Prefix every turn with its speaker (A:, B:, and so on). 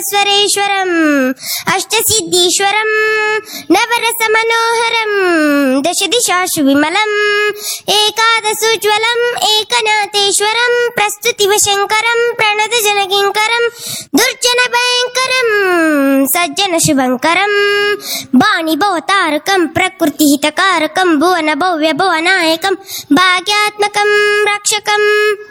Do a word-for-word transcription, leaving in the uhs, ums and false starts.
A: सर्वस्वरेश्वरम् अष्टसिद्धीश्वरम् नवरसमनोहरम् दशदिशाशु विमलम् एकादशोज्ज्वलम् एकनाथेश्वरम् प्रस्तुतिवशङ्करम् प्रणतजनकिङ्करम् दुर्जनभयङ्करम् सज्जनशुभङ्करम् वाणिभवतारकम् प्रकृतिहितकारकम् भुवन भव्य भुवनायकम् भाग्यात्मकम् रक्षकम्